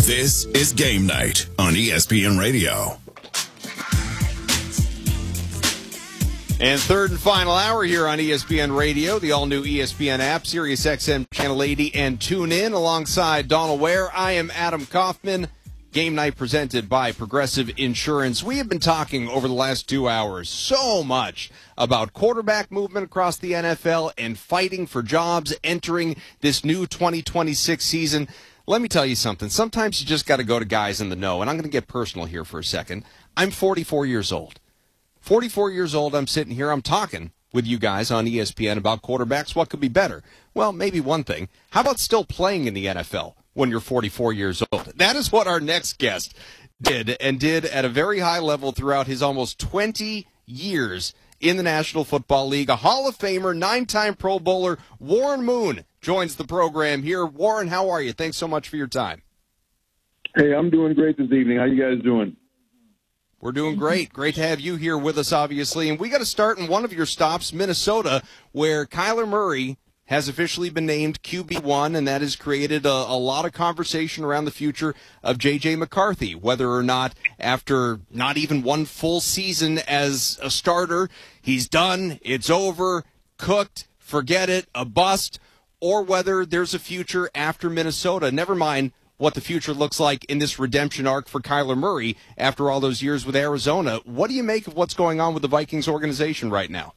This is Game Night on ESPN Radio. And third and final hour here on ESPN Radio, the all-new ESPN app, Sirius XM Channel 80, and tune in alongside Donald Ware. I am Adam Kaufman. Game Night presented by Progressive Insurance. We have been talking over the last 2 hours so much about quarterback movement across the NFL and fighting for jobs entering this new 2026 season. Let me tell you something. Sometimes you just got to go to guys in the know, and I'm going to get personal here for a second. I'm 44 years old. 44 years old, I'm sitting here, I'm talking with you guys on ESPN about quarterbacks. What could be better? Well, maybe one thing. How about still playing in the NFL when you're 44 years old? That is what our next guest did, and did at a very high level throughout his almost 20 years in the National Football League. A Hall of Famer, 9-time Pro Bowler, Warren Moon joins the program here. Warren, how are you? Thanks so much for your time. Hey, I'm doing great this evening. How you guys doing? We're doing great. Great to have you here with us, obviously. And we got to start in one of your stops, Minnesota, where Kyler Murray has officially been named QB1, and that has created a lot of conversation around the future of J.J. McCarthy, whether or not after not even one full season as a starter, he's done, it's over, cooked, forget it, a bust, or whether there's a future after Minnesota. Never mind what the future looks like in this redemption arc for Kyler Murray after all those years with Arizona. What do you make of what's going on with the Vikings organization right now?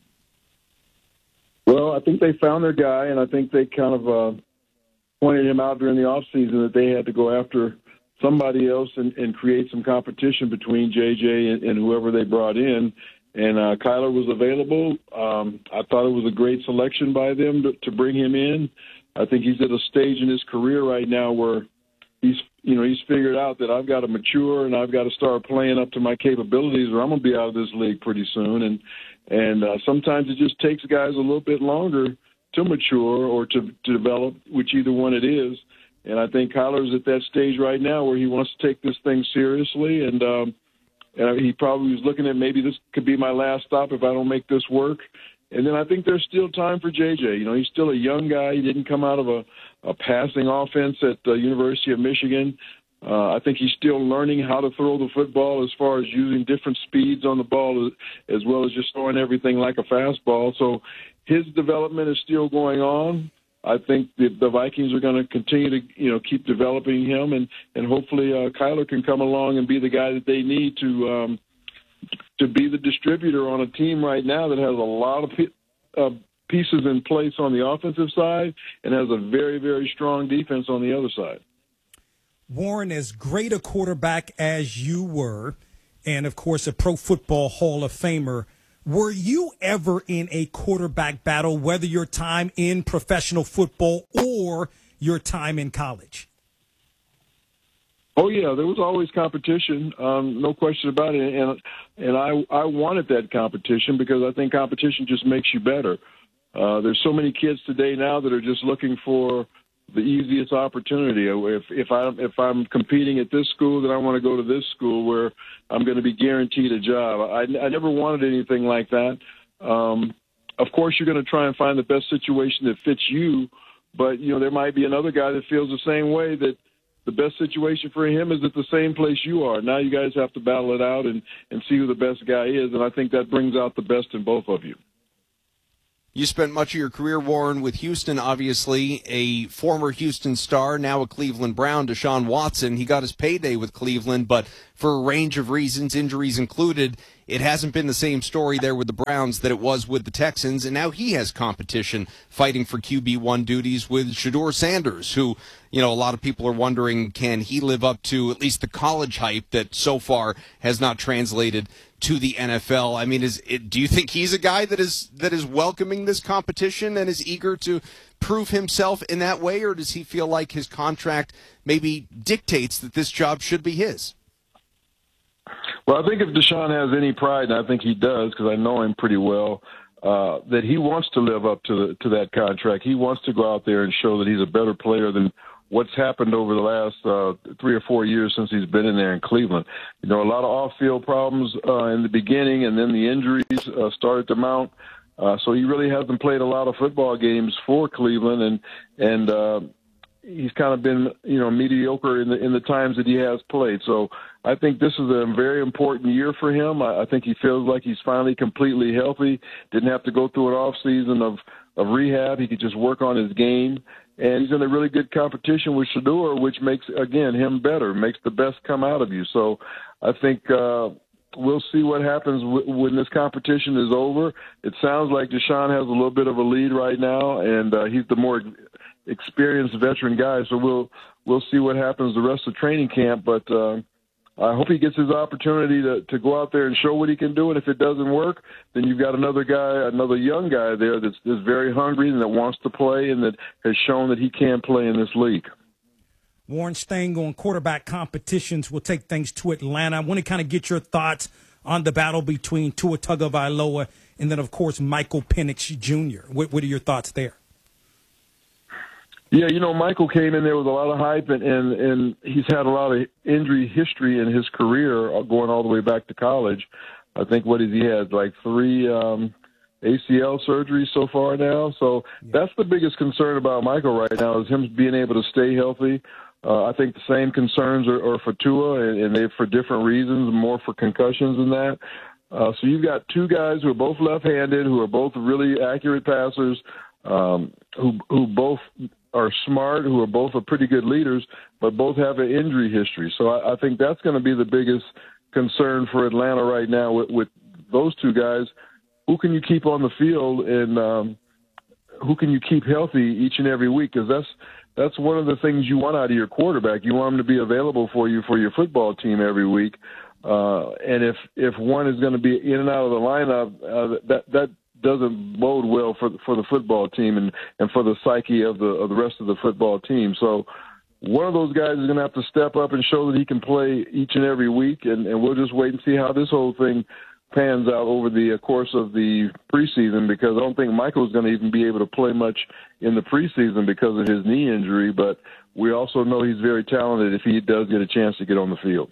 Well, I think they found their guy, and I think they kind of pointed him out during the offseason that they had to go after somebody else and create some competition between J.J. and whoever they brought in. And Kyler was available. I thought it was a great selection by them to bring him in. I think he's at a stage in his career right now where he's figured out that I've got to mature and I've got to start playing up to my capabilities, or I'm going to be out of this league pretty soon. And sometimes it just takes guys a little bit longer to mature or to develop, which either one it is. And I think Kyler's at that stage right now where he wants to take this thing seriously, and he probably was looking at maybe this could be my last stop if I don't make this work. And then I think there's still time for J.J. He's still a young guy. He didn't come out of a passing offense at the University of Michigan. I think he's still learning how to throw the football as far as using different speeds on the ball as well as just throwing everything like a fastball. So his development is still going on. I think the Vikings are going to continue to keep developing him, and hopefully Kyler can come along and be the guy that they need to be the distributor on a team right now that has a lot of pieces in place on the offensive side and has a very, very strong defense on the other side. Warren, as great a quarterback as you were, and, of course, a Pro Football Hall of Famer, were you ever in a quarterback battle, whether your time in professional football or your time in college? Oh, yeah, there was always competition, no question about it, and I wanted that competition because I think competition just makes you better. There's so many kids today now that are just looking for the easiest opportunity. If I'm competing at this school, then I want to go to this school where I'm going to be guaranteed a job. I never wanted anything like that. Of course, you're going to try and find the best situation that fits you, but there might be another guy that feels the same way, that the best situation for him is at the same place you are. Now you guys have to battle it out and see who the best guy is, and I think that brings out the best in both of you. You spent much of your career, Warren, with Houston, obviously, a former Houston star, now a Cleveland Brown, Deshaun Watson. He got his payday with Cleveland, but for a range of reasons, injuries included, it hasn't been the same story there with the Browns that it was with the Texans, and now he has competition fighting for QB1 duties with Shedeur Sanders, who, a lot of people are wondering, can he live up to at least the college hype that so far has not translated to the NFL? I mean, do you think he's a guy that is welcoming this competition and is eager to prove himself in that way, or does he feel like his contract maybe dictates that this job should be his? Well, I think if Deshaun has any pride, and I think he does because I know him pretty well, that he wants to live up to that contract. He wants to go out there and show that he's a better player than what's happened over the last 3 or 4 years since he's been in there in Cleveland. A lot of off-field problems in the beginning, and then the injuries started to mount. So he really hasn't played a lot of football games for Cleveland, and he's kind of been, mediocre in the times that he has played. So I think this is a very important year for him. I think he feels like he's finally completely healthy, didn't have to go through an off season of rehab. He could just work on his game. And he's in a really good competition with Shedeur, which makes, again, him better, makes the best come out of you. So I think we'll see what happens when this competition is over. It sounds like Deshaun has a little bit of a lead right now, and he's the more experienced veteran guy. So we'll see what happens the rest of training camp. But I hope he gets his opportunity to go out there and show what he can do. And if it doesn't work, then you've got another young guy there that's very hungry and that wants to play and that has shown that he can play in this league. Warren, staying on quarterback competitions, we'll take things to Atlanta. I want to kind of get your thoughts on the battle between Tua Tagovailoa and then, of course, Michael Penix Jr. What are your thoughts there? Yeah, Michael came in there with a lot of hype, and he's had a lot of injury history in his career going all the way back to college. I think, he had, like 3 ACL surgeries so far now. So that's the biggest concern about Michael right now is him being able to stay healthy. I think the same concerns are for Tua, and they're for different reasons, more for concussions than that. So you've got 2 guys who are both left-handed, who are both really accurate passers, who both are smart, who are both pretty good leaders, but both have an injury history. So I think that's going to be the biggest concern for Atlanta right now with those 2 guys. Who can you keep on the field, and who can you keep healthy each and every week? Because that's one of the things you want out of your quarterback. You want him to be available for you for your football team every week. And if one is going to be in and out of the lineup, that doesn't bode well for the football team and for the psyche of the rest of the football team. So one of those guys is going to have to step up and show that he can play each and every week, and we'll just wait and see how this whole thing pans out over the course of the preseason, because I don't think Michael's going to even be able to play much in the preseason because of his knee injury, but we also know he's very talented if he does get a chance to get on the field.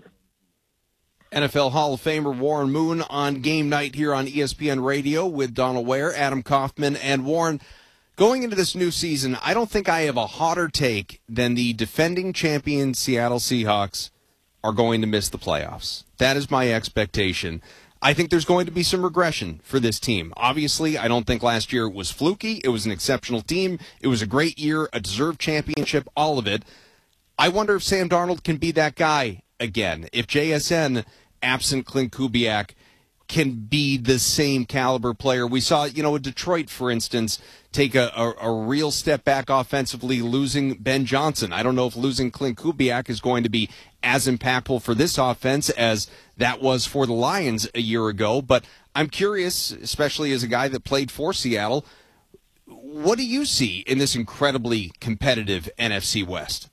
NFL Hall of Famer Warren Moon on Game Night here on ESPN Radio with Donald Ware, Adam Kaufman, and Warren. Going into this new season, I don't think I have a hotter take than the defending champion Seattle Seahawks are going to miss the playoffs. That is my expectation. I think there's going to be some regression for this team. Obviously, I don't think last year was fluky. It was an exceptional team. It was a great year, a deserved championship, all of it. I wonder if Sam Darnold can be that guy again. If JSN, absent Clint Kubiak, can be the same caliber player. We saw, Detroit, for instance, take a real step back offensively, losing Ben Johnson. I don't know if losing Clint Kubiak is going to be as impactful for this offense as that was for the Lions a year ago. But I'm curious, especially as a guy that played for Seattle, what do you see in this incredibly competitive NFC West?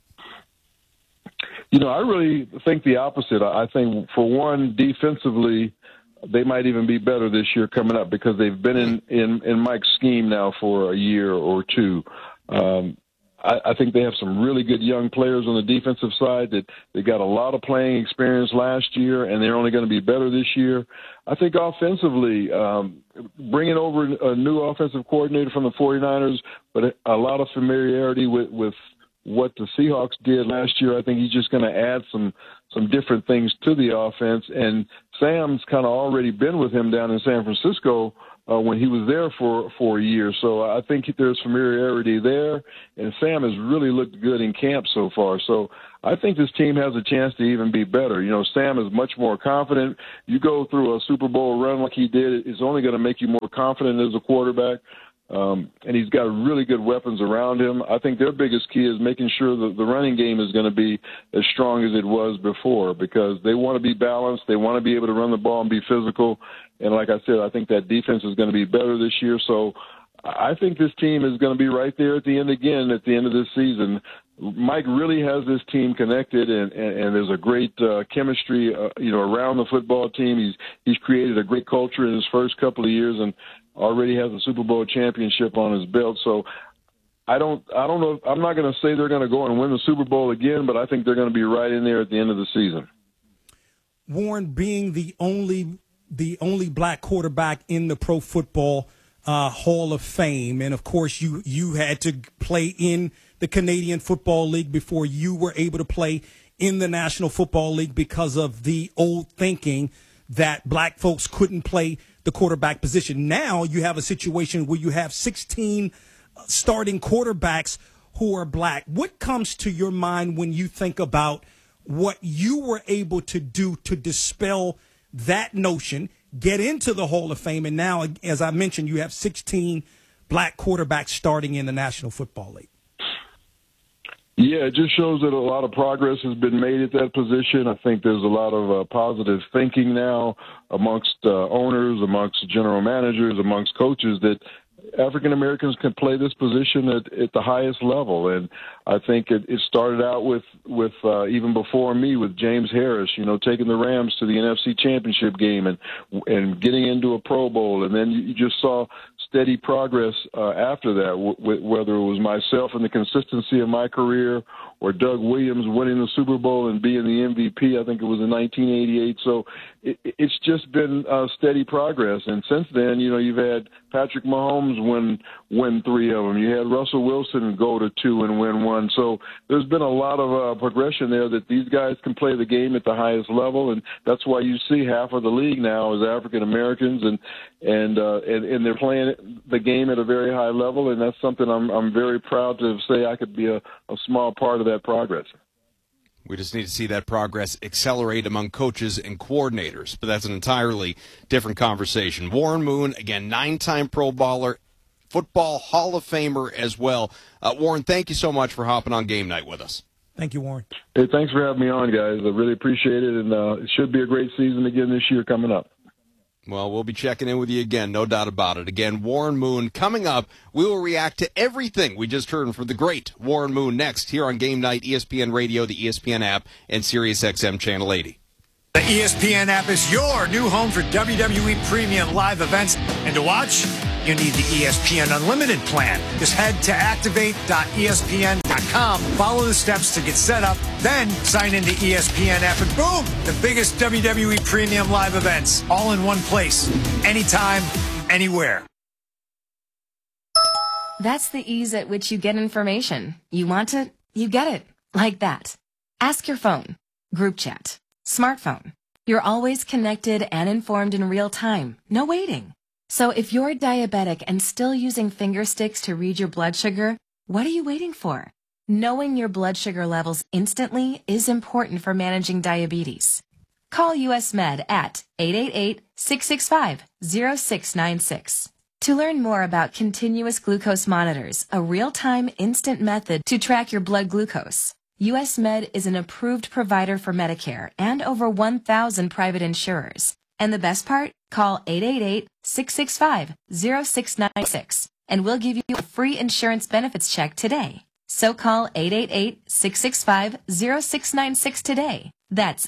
I really think the opposite. I think, for one, defensively, they might even be better this year coming up because they've been in Mike's scheme now for a year or 2. I think they have some really good young players on the defensive side that they got a lot of playing experience last year, and they're only going to be better this year. I think offensively, bringing over a new offensive coordinator from the 49ers, but a lot of familiarity with what the Seahawks did last year. I think he's just going to add some different things to the offense. And Sam's kind of already been with him down in San Francisco when he was there for a year. So I think there's familiarity there. And Sam has really looked good in camp so far. So I think this team has a chance to even be better. Sam is much more confident. You go through a Super Bowl run like he did, it's only going to make you more confident as a quarterback. And he's got really good weapons around him. I think their biggest key is making sure that the running game is going to be as strong as it was before, because they want to be balanced. They want to be able to run the ball and be physical. And like I said, I think that defense is going to be better this year. So I think this team is going to be right there at the end again at the end of this season. Mike really has this team connected, and there's a great chemistry, around the football team. He's created a great culture in his first couple of years, and already has a Super Bowl championship on his belt. So I don't know. I'm not going to say they're going to go and win the Super Bowl again, but I think they're going to be right in there at the end of the season. Warren, being the only black quarterback in the Pro Football Hall of Fame, and of course you had to play in the Canadian Football League before you were able to play in the National Football League because of the old thinking that black folks couldn't play the quarterback position. Now you have a situation where you have 16 starting quarterbacks who are black. What comes to your mind when you think about what you were able to do to dispel that notion, get into the Hall of Fame, and now, as I mentioned, you have 16 black quarterbacks starting in the National Football League? Yeah, it just shows that a lot of progress has been made at that position. I think there's a lot of positive thinking now amongst owners, amongst general managers, amongst coaches that African Americans can play this position at the highest level. And I think it started out with even before me, with James Harris, taking the Rams to the NFC Championship game and getting into a Pro Bowl. And then you just saw steady progress after that, whether it was myself and the consistency of my career or Doug Williams winning the Super Bowl and being the MVP. I think it was in 1988. So it's just been steady progress. And since then, you've had Patrick Mahomes win 3 of them. You had Russell Wilson go to 2 and win 1. So there's been a lot of progression there that these guys can play the game at the highest level, and that's why you see half of the league now is African Americans, and they're playing the game at a very high level, and that's something I'm very proud to say I could be a small part of that progress. We just need to see that progress accelerate among coaches and coordinators, but that's an entirely different conversation. Warren Moon, again, 9-time Pro Bowler, Football Hall of Famer as well. Warren, thank you so much for hopping on Game Night with us. Thank you, Warren. Hey, thanks for having me on, guys. I really appreciate it, and it should be a great season again this year coming up. Well, we'll be checking in with you again, no doubt about it. Again, Warren Moon coming up. We will react to everything we just heard from the great Warren Moon next here on Game Night, ESPN Radio, the ESPN app, and SiriusXM Channel 80. The ESPN app is your new home for WWE Premium live events. And to watch, you need the ESPN Unlimited plan. Just head to activate.espn.com, follow the steps to get set up, then sign into ESPN app, and boom, the biggest WWE Premium live events, all in one place, anytime, anywhere. That's the ease at which you get information. You want it, you get it, like that. Ask your phone, group chat, smartphone. You're always connected and informed in real time. No waiting. So if you're diabetic and still using finger sticks to read your blood sugar, what are you waiting for? Knowing your blood sugar levels instantly is important for managing diabetes. Call US Med at 888-665-0696. To learn more about continuous glucose monitors, a real-time instant method to track your blood glucose. US Med is an approved provider for Medicare and over 1,000 private insurers. And the best part? Call 888-665-0696 and we'll give you a free insurance benefits check today. So call 888-665-0696 today. That's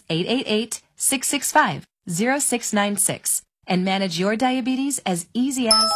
888-665-0696 and manage your diabetes as easy as...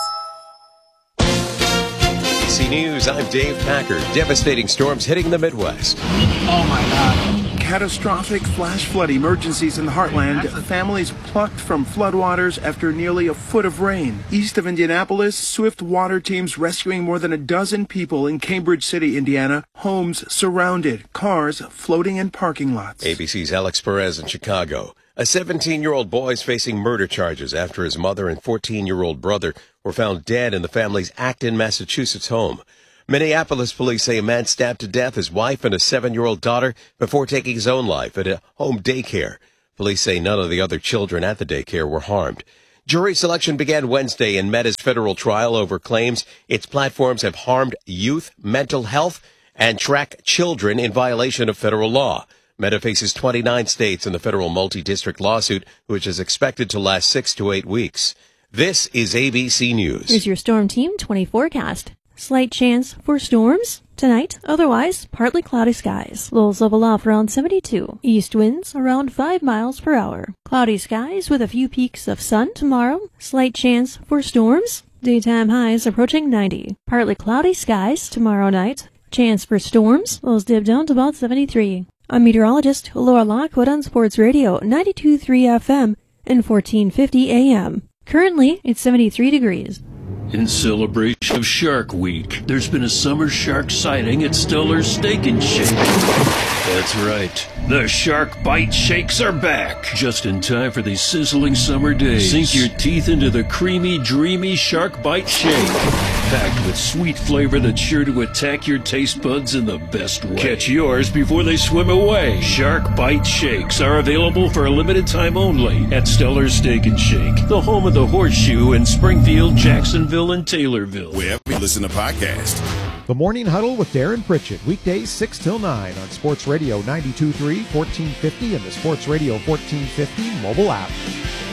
ABC News, I'm Dave Packer. Devastating storms hitting the Midwest. Oh my God. Catastrophic flash flood emergencies in the heartland. Families plucked from floodwaters after nearly a foot of rain. East of Indianapolis, swift water teams rescuing more than a dozen people in Cambridge City, Indiana. Homes surrounded, cars floating in parking lots. ABC's Alex Perez in Chicago. A 17-year-old boy is facing murder charges after his mother and 14-year-old brother were found dead in the family's Acton, Massachusetts home. Minneapolis police say a man stabbed to death his wife and a 7-year-old daughter before taking his own life at a home daycare. Police say none of the other children at the daycare were harmed. Jury selection began Wednesday in Meta's federal trial over claims its platforms have harmed youth, mental health, and track children in violation of federal law. Meta faces 29 states in the federal multi-district lawsuit, which is expected to last 6 to 8 weeks. This is ABC News. Here's your Storm Team 20 forecast. Slight chance for storms tonight. Otherwise, partly cloudy skies. Lows level off around 72. East winds around 5 miles per hour. Cloudy skies with a few peaks of sun tomorrow. Slight chance for storms. Daytime highs approaching 90. Partly cloudy skies tomorrow night. Chance for storms. Lows dip down to about 73. I'm meteorologist Laura Lockwood on Sports Radio 92.3 FM and 1450 AM. Currently, it's 73 degrees. In celebration of Shark Week, there's been a summer shark sighting at Stellar's Steak and Shake. That's right. The Shark Bite Shakes are back. Just in time for these sizzling summer days. Sink your teeth into the creamy, dreamy Shark Bite Shake. Packed with sweet flavor that's sure to attack your taste buds in the best way. Catch yours before they swim away. Shark Bite Shakes are available for a limited time only at Stellar's Steak and Shake, the home of the Horseshoe in Springfield, Jacksonville, and Taylorville. Wherever you listen to podcasts. The Morning Huddle with Darren Pritchett, weekdays 6 till 9 on Sports Radio 92.3, 1450, and the Sports Radio 1450 mobile app.